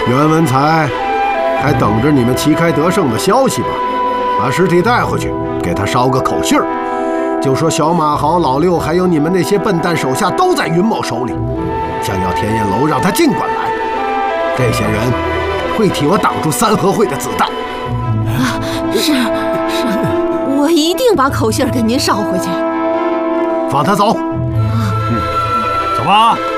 袁文才还等着你们旗开得胜的消息吧？把尸体带回去，给他捎个口信儿，就说小马豪、老六还有你们那些笨蛋手下都在云某手里，想要天焰楼让他尽管来。这些人会替我挡住三合会的子弹。 啊，是，我一定把口信给您捎回去。 放他走。 走吧。